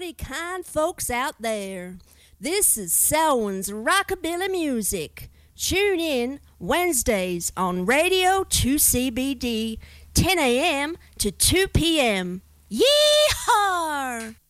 howdy, kind folks out there. This is Selwyn's Rockabilly Music. Tune in Wednesdays on Radio 2CBD, 10 a.m. to 2 p.m. Yee-haw!